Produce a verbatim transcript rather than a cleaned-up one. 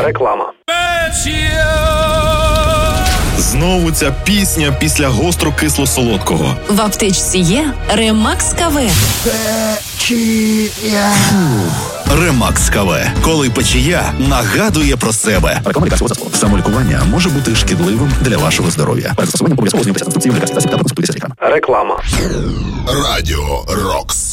Реклама. Знову ця пісня після гостро-кисло-солодкого. В аптечці є Ремакс КВ. Печія. Ремакс КВ. Коли печія нагадує про себе. Реклама лікарського засобу. Самолікування може бути шкідливим для вашого здоров'я. Перед застосуванням обов'язково ознайомитися з інструкцією лікарських засобів та продуктів лікарських засобів. Реклама. Радіо Рокс.